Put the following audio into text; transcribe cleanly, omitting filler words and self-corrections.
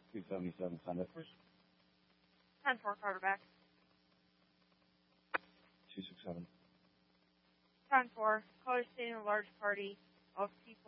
277, send it. 10-4, quarterback. 267. 10-4, caller stating a large party of people